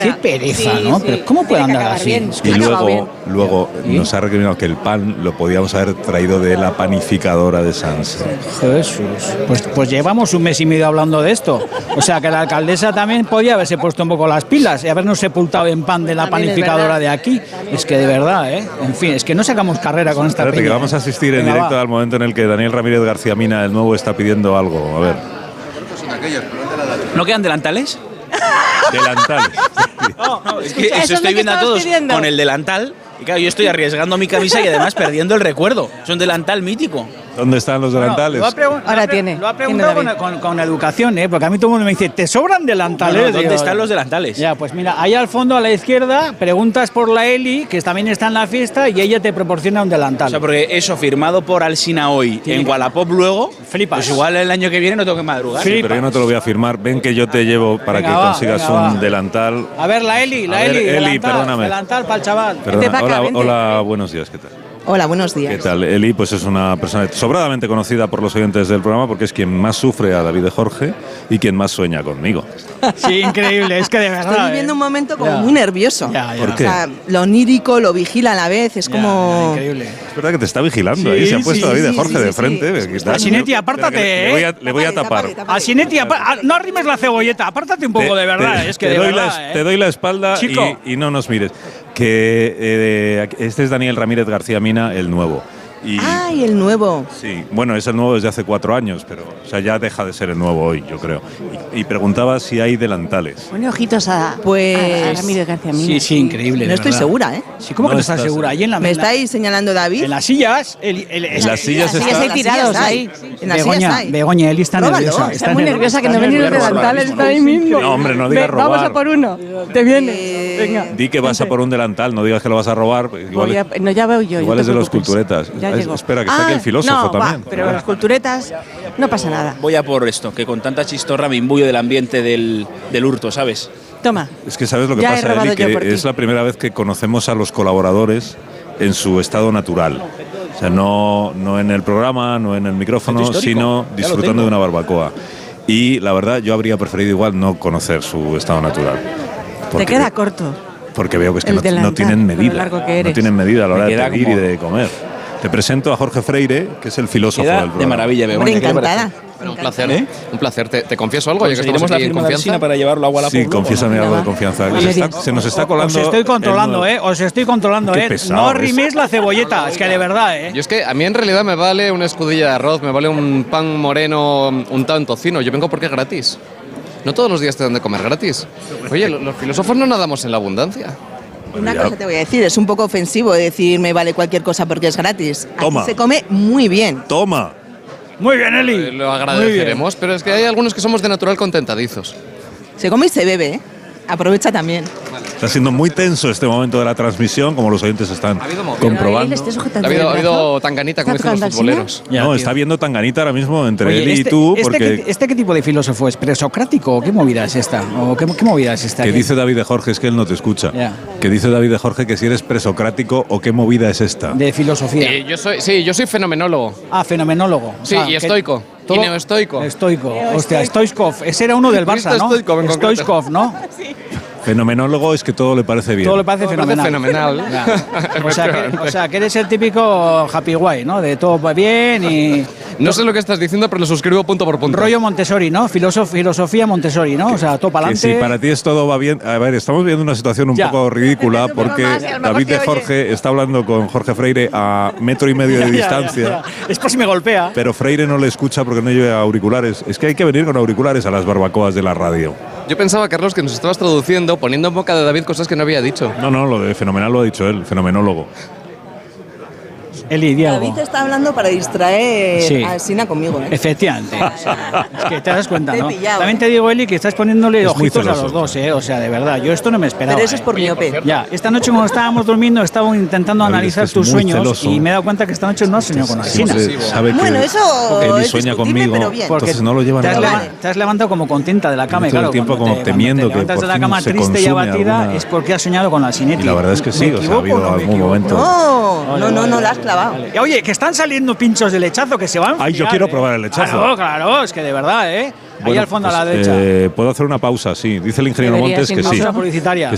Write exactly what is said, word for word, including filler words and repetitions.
Qué pereza, sí, ¿no? sí. Pero ¿cómo puede andar así? Bien. Y luego, luego ¿Sí? nos ha recriminado que el pan lo podíamos haber traído de la panificadora de Sanse. Jesús. Pues, pues llevamos un mes y medio hablando de esto. O sea que la alcaldesa también podía haberse puesto un poco las pilas y habernos sepultado en pan de la También es panificadora verdad. de aquí. Es que de verdad, ¿eh? En fin, es que no sacamos carrera con esta Espérate, peña, que vamos a asistir en Venga, directo va. al momento en el que Daniel Ramírez García Mina, el nuevo, está pidiendo algo. A ver. ¿No quedan delantales? Delantales. No, no, es que Escucha, eso ¿eso es lo estoy que viendo a estabas todos pidiendo? con el delantal. Y claro, yo estoy arriesgando mi camisa y además perdiendo el recuerdo. Es un delantal mítico. ¿Dónde están los Bueno, delantales? lo ha pregun- Ahora lo ha pre- tiene, Lo ha tiene preguntado con, David. con- con educación, ¿eh? Porque a mí todo el mundo me dice, ¿te sobran delantales? No, no, ¿dónde Digo, están los delantales? Ya, pues mira, ahí al fondo a la izquierda preguntas por la Eli, que también está en la fiesta, y ella te proporciona un delantal. O sea, porque eso firmado por Alsina hoy Sí. en Wallapop luego, Flipas. pues igual el año que viene no tengo que madrugar. Sí. Pero yo no te lo voy a firmar. Ven que yo te llevo para Venga, que va, consigas venga, un va. delantal. A ver, la Eli, la A ver, Eli, Eli, delantal, perdóname. delantal para el chaval. Perdona, Vente pa' acá, hola, vente. hola, buenos días, ¿qué tal? Hola, buenos días. ¿Qué tal? Eli, pues es una persona sobradamente conocida por los oyentes del programa porque es quien más sufre a David de Jorge y quien más sueña conmigo. Sí, increíble, es que de verdad. Estoy viviendo ¿eh? un momento como Ya. muy nervioso. Ya, ya. ¿Por qué? O sea, lo onírico, lo vigila a la vez, es Ya, como... ya, increíble. Es verdad que te está vigilando Sí, ahí, se ha puesto sí, David de sí, Jorge sí, de sí, frente. sí. que está- Asinetti, Espera apártate, que Le voy a, le voy a Tápate, tapar. tápate, tápate. Asinetti, apa- ah, no arrimes la cebolleta, apártate un poco Te- de verdad, te- es que te de doy verdad. la, ¿eh? te doy la espalda Chico. y, y no nos mires. Que eh, este es Daniel Ramírez García Mina, el nuevo. Y, ¡Ay, el nuevo! Sí, bueno, es el nuevo desde hace cuatro años, pero o sea, ya deja de ser el nuevo hoy, yo creo. Y, y preguntaba si hay delantales. Pone ojitos a, Pues- a, a Ramírez García Mina. Sí, sí, increíble. No de estoy verdad. segura, ¿eh? Sí, ¿cómo No que no estás estás segura? segura. Ahí en la ¿Me en la- estáis señalando David? En las sillas. El, el- En las sillas las sillas está. hay tirados ahí. En las Begoña, sillas hay. Begoña, Eli está Róbalo. nerviosa. Está muy nerviosa que no está ven ni los nerviosa. delantales, mismo. está ahí mismo. No, hombre, no digas Ve, Vamos robar. a por uno. Te viene. Eh, Venga. Di que vas a por un delantal, no digas que lo vas a robar. Igual, Voy a- no, ya veo yo. igual no es te de los preocupes. culturetas. Ya Es- llego. espera, que está aquí Ah, el filósofo no, va, también. pero las culturetas no pasa nada. Voy a por esto, que con tanta chistorra me imbuyo del ambiente del, del hurto, ¿sabes? Toma. Es que sabes lo que Ya he pasa, robado Eli, yo que por ti. es la primera vez que conocemos a los colaboradores en su estado natural. O sea, no, no en el programa, no en el micrófono, Centro histórico. sino Ya lo disfrutando tengo. de una barbacoa. Y la verdad, yo habría preferido igual no conocer su estado natural. Te queda corto. Porque veo que es que el no, no delantal, tienen con lo medida. largo que No eres. tienen medida a la hora Me de queda pedir como- y de comer. Te presento a Jorge Freire, que es el filósofo Queda del programa. de maravilla, Hombre, Begoña. ¿qué te encantada. parece? Bueno, un placer, ¿Eh? un placer. Te, te confieso algo, ya que estamos ¿Conseguiremos la aquí en firma de confianza. Alsina para llevarlo a Wallapop? Sí, luego, confiésame ¿no? algo de confianza. Vale, Se, está- bien. se nos está colando. Os estoy el controlando, nuevo- ¿eh? Os estoy controlando, Qué ¿eh? pesado No es. riméis la cebolleta, es que de verdad, ¿eh? Yo es que a mí en realidad me vale una escudilla de arroz, me vale un pan moreno untado en tocino. Yo vengo porque es gratis. No todos los días te dan de comer gratis. Oye, lo- los filósofos no nadamos en la abundancia. Una ya. cosa te voy a decir, es un poco ofensivo decir me vale cualquier cosa porque es gratis. Aquí Toma. se come muy bien. Toma. Muy bien, Eli. Eh, Lo Muy agradeceremos, pero es que hay algunos que somos de natural contentadizos. Se come y se bebe, ¿eh? Aprovecha también. Está siendo muy tenso este momento de la transmisión, como los oyentes están Ha habido movida. Pero él comprobando. esté Ha sujetando habido, el ha brazo. habido tanganita, como ¿Está dicen los tocando futboleros. Ya, no, tío. está viendo tanganita ahora mismo entre Oye, él y este, tú, este porque qué, ¿este qué tipo de filósofo es? ¿Presocrático o qué movida es esta? ¿O qué, qué movida es esta? que ¿Qué? dice David de Jorge, es que él no te escucha. Ya. Que dice David de Jorge que si eres presocrático o qué movida es esta. De filosofía. Eh, yo soy, sí, yo soy fenomenólogo. Ah, fenomenólogo. Sí, y que- estoico. Y neoestoico. Estoico. Hostia, Stoichkov. Ese era uno del Barça, Cristo ¿no? estoico, en concreto. Stoichkov, ¿no? Fenomenólogo es que todo le parece bien. Todo le parece Todo le parece fenomenal. fenomenal. Ya. O, sea que, o sea, que eres el típico happy guay, ¿no? De todo va bien y... No sé lo que estás diciendo, pero lo suscribo punto por punto. Rollo Montessori, ¿no? Filosof- filosofía Montessori, ¿no? O sea, todo para Que adelante. si para ti es todo va bien. A ver, estamos viendo una situación un Ya. poco ridícula porque más y a lo mejor David de te oye. Jorge está hablando con Jorge Freire a metro y medio de Ya, ya, distancia. ya, ya. Es por si me golpea. Pero Freire no le escucha porque no lleva auriculares. Es que hay que venir con auriculares a las barbacoas de la radio. Yo pensaba, Carlos, que nos estabas traduciendo, poniendo en boca de David cosas que no había dicho. No, no, lo de fenomenal lo ha dicho él, fenomenólogo. Eli, di algo. David está hablando para distraer Sí. a Sina conmigo, ¿eh? Efectivamente. O sea, es que te das cuenta, Te he ¿no? pillado, También ¿eh? te digo, Eli, que estás poniéndole Es muy ojitos a celoso. los dos, ¿eh? O sea, de verdad, yo esto no me esperaba. Pero eso es ¿eh? por miope. Ya, esta noche cuando estábamos durmiendo estaba intentando David, analizar es que es tus muy sueños celoso. y me he dado cuenta que esta noche no has soñado con Alsina. Siempre sabe que Bueno, eso Eli es sueña discutible, conmigo, pero bien. Porque entonces no lo llevan te has, a leva- Vale. te has levantado como contenta de la cama, y Todo el claro. tiempo cuando como te- temiendo cuando te que levantas por de la fin cama se triste y consume abatida alguna- es porque has soñado con Alsinetti. Y la verdad es que sí, ¿Me o sea, ha equivoco habido o no me algún equivoco? momento. No, Vale, no, no, vale, no, la has vale, clavado. vale. Y, Oye, que están saliendo pinchos de lechazo que se van. Ay, yo quiero probar el lechazo. Claro, claro, es que de verdad, ¿eh? Ahí Bueno, al fondo pues, a la derecha. eh, puedo hacer una pausa, sí. Dice el ingeniero Deberías Montes que ir sí. Pausa publicitaria. Que